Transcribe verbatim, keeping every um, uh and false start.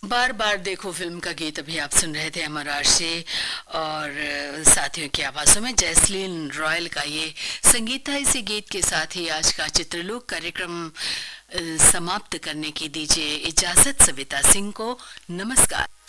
बार बार देखो फिल्म का गीत अभी आप सुन रहे थे अमर आरशे और साथियों की आवाजों में जैस्लीन रॉयल का ये संगीत था। इसी गीत के साथ ही आज का चित्रलोक कार्यक्रम समाप्त करने की दीजिए इजाजत सविता सिंह को। नमस्कार।